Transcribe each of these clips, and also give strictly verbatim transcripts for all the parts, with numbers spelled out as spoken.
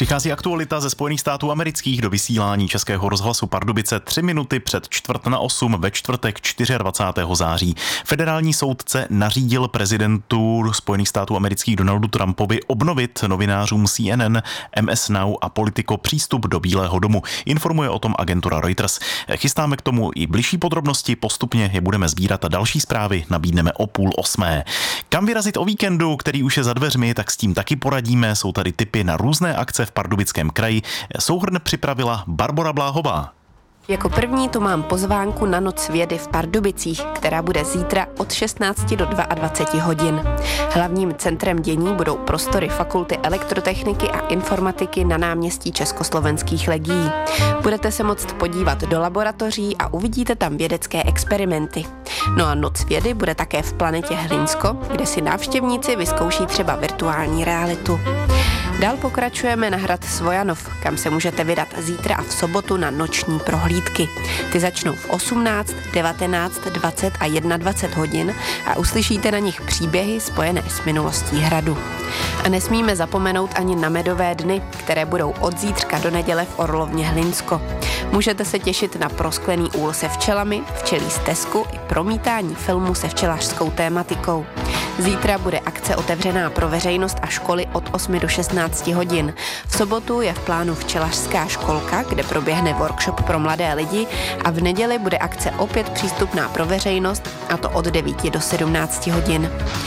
Přichází aktualita ze Spojených států amerických do vysílání Českého rozhlasu Pardubice tři minuty před čtvrt na osm ve čtvrtek dvacátého čtvrtého září. Federální soudce nařídil prezidentu Spojených států amerických Donaldu Trumpovi obnovit novinářům C N N, M S Now a Politico přístup do Bílého domu. Informuje o tom agentura Reuters. Chystáme k tomu i bližší podrobnosti, postupně je budeme sbírat a další zprávy nabídneme o půl osmé. Kam vyrazit o víkendu, který už je za dveřmi, tak s tím taky poradíme. Jsou tady tipy na různé akce v Pardubickém kraji. Souhrn připravila Barbora Bláhová. Jako první tu mám pozvánku na Noc vědy v Pardubicích, která bude zítra od šestnácti do dvaceti dvou hodin. Hlavním centrem dění budou prostory Fakulty elektrotechniky a informatiky na náměstí Československých legií. Budete se moct podívat do laboratoří a uvidíte tam vědecké experimenty. No a Noc vědy bude také v Planetě Hlinsko, kde si návštěvníci vyzkouší třeba virtuální realitu. Dál pokračujeme na hrad Svojanov, kam se můžete vydat zítra a v sobotu na noční prohlídky. Ty začnou v osmnáct, devatenáct, dvacet a dvacet jedna hodin a uslyšíte na nich příběhy spojené s minulostí hradu. A nesmíme zapomenout ani na Medové dny, které budou od zítřka do neděle v Orlovně Hlinsko. Můžete se těšit na prosklený úl se včelami, včelí stezku i promítání filmu se včelařskou tématikou. Zítra bude akce otevřená pro veřejnost a školy od osmi do šestnácti hodin. V sobotu je v plánu včelařská školka, kde proběhne workshop pro mladé lidi a v neděli bude akce opět přístupná pro veřejnost, a to od devíti do sedmnácti hodin.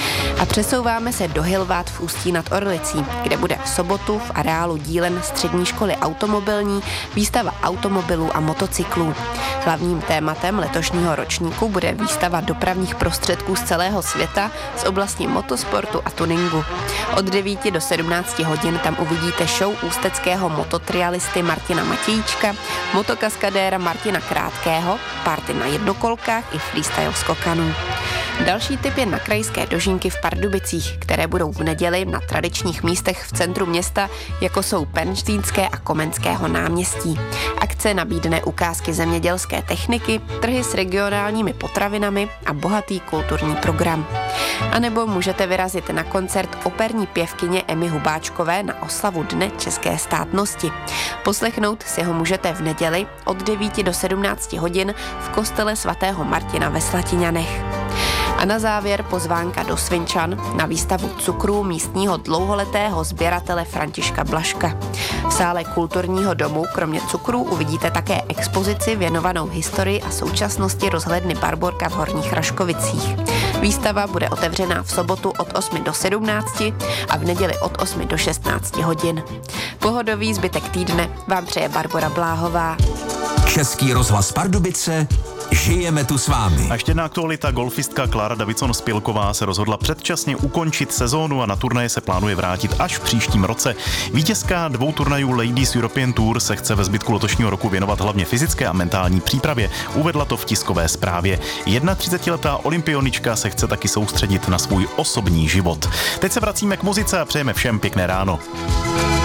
A přesouváme se do Hilvát v Ústí nad Orlicí, kde bude v sobotu v areálu dílen Střední školy automobilní výstava automobilů a motocyklů. Hlavním tématem letošního ročníku bude výstava dopravních prostředků z celého světa z oblasti motosportu a tuningu. Od devíti do sedmnácti hodin tam uvidíte show ústeckého mototrialisty Martina Matějíčka, motokaskadéra Martina Krátkého, party na jednokolkách i freestyle skokanů. Další tip je na krajské dožínky v Pardubicích, které budou v neděli na tradičních místech v centru města, jako jsou Pernštýnské a Komenského náměstí. Akce nabídne ukázky zemědělské techniky, trhy s regionálními potravinami a bohatý kulturní program. A nebo můžete vyrazit na koncert operní pěvkyně Emy Hubáčkové na oslavu Dne české státnosti. Poslechnout si ho můžete v neděli od devíti do sedmnácti hodin v kostele svatého Martina ve Slatiňanech. A na závěr pozvánka do Svinčan na výstavu cukrů místního dlouholetého sběratele Františka Blažka. V sále kulturního domu kromě cukrů uvidíte také expozici věnovanou historii a současnosti rozhledny Barborka v Horních Raškovicích. Výstava bude otevřená v sobotu od osmi do sedmnácti a v neděli od osmi do šestnácti hodin. Pohodový zbytek týdne vám přeje Barbora Bláhová. Český rozhlas Pardubice, žijeme tu s vámi. A ještě jedna aktualita, golfistka Klára Davidson-Spilková se rozhodla předčasně ukončit sezónu a na turnaje se plánuje vrátit až v příštím roce. Vítězka dvou turnajů Ladies European Tour se chce ve zbytku letošního roku věnovat hlavně fyzické a mentální přípravě. Uvedla to v tiskové zprávě. třicetiletá olympionička se chce taky soustředit na svůj osobní život. Teď se vracíme k muzice a přejeme všem pěkné ráno.